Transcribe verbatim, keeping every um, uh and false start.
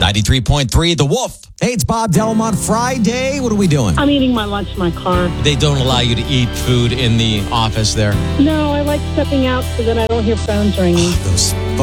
ninety-three point three, The Wolf. Hey, it's Bob Delmont. Friday. What are we doing? I'm eating my lunch in my car. They don't allow you to eat food in the office there. No, I like stepping out so that I don't hear phones ringing. Those